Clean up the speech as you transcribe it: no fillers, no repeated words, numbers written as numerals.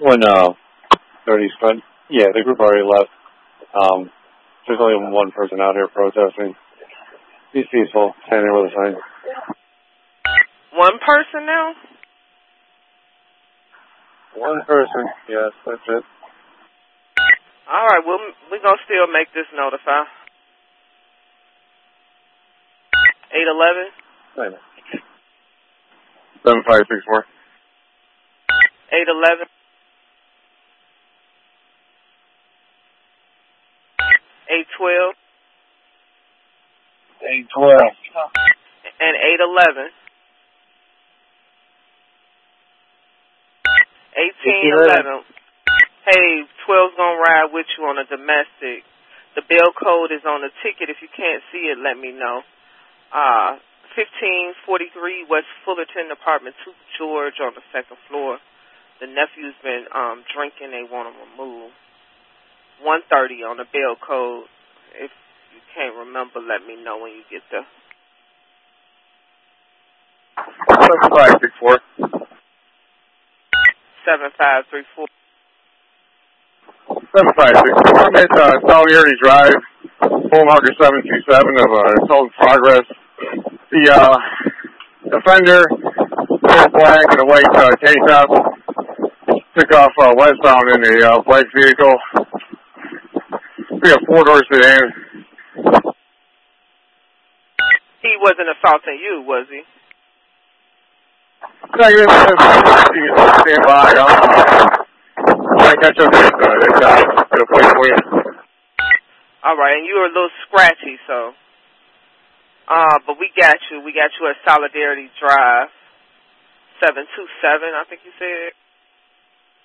When 30 spent. Yeah, the group already left. There's only one person out here protesting. He's peaceful, standing there with a sign. One person now? One person, yes, that's it. All right, we're going to still make this notify. 811? 7564. 811? 812? 812. And 811? 1811. Hey, 12's going to ride with you on a domestic. The bill code is on the ticket. If you can't see it, let me know. 1543 West Fullerton, apartment 2, George, on the second floor. The nephew's been drinking. They want him removed. 130 on the bill code. If you can't remember, let me know when you get there. 7564. 7534. 7564. I'm at Solidarity Drive, full marker 727 of assault in progress. The offender, black and a white tank top, took off westbound in a white vehicle. We have 4-door sedan. He wasn't assaulting you, was he? No, you can stand by. I'll catch up at a place for you. All right, and you were a little scratchy, so. But we got you. We got you at Solidarity Drive, 727, I think you said.